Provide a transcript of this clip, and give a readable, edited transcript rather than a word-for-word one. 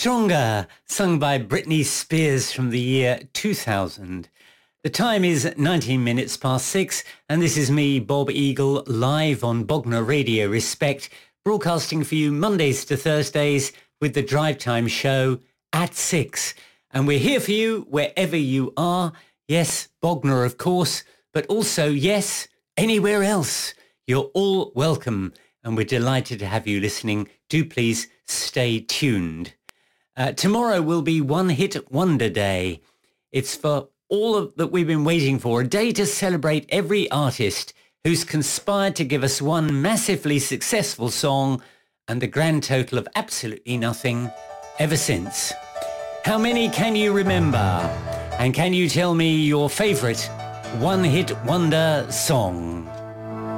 Stronger, sung by Britney Spears from the year 2000. The time is 19 minutes past 6, and this is me, Bob Eagle, live on Bognor Radio Respect, broadcasting for you Mondays to Thursdays with the Drive Time Show at 6. And we're here for you wherever you are. Yes, Bognor, of course, but also, yes, anywhere else. You're all welcome, and we're delighted to have you listening. Do please stay tuned. Tomorrow will be One Hit Wonder Day. It's for all of that we've been waiting for, a day to celebrate every artist who's conspired to give us one massively successful song and the grand total of absolutely nothing ever since. How many can you remember? And can you tell me your favourite one-hit wonder song?